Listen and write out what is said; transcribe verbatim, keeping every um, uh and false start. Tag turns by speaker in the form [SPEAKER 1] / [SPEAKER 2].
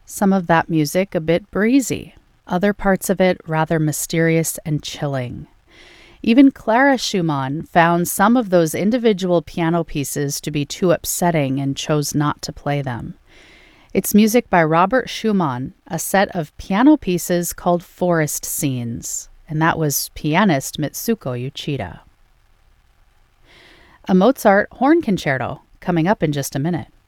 [SPEAKER 1] some of that music a bit breezy, other parts of it rather mysterious and chilling. Even Clara Schumann found some of those individual piano pieces to be too upsetting and chose not to play them. It's music by Robert Schumann, a set of piano pieces called Forest Scenes, and that was pianist Mitsuko Uchida. A Mozart horn concerto, coming up in just a minute.